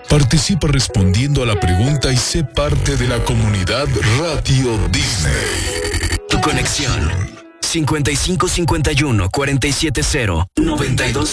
Participa respondiendo a la pregunta y sé parte de la comunidad Radio Disney. Tu conexión 5551 470 92